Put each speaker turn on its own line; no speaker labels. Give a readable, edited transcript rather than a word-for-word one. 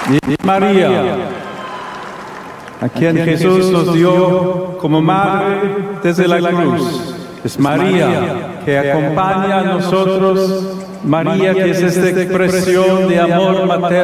y María, a quien Jesús nos dio como madre desde la cruz. Es María que acompaña a nosotros, María que es esta expresión de amor materno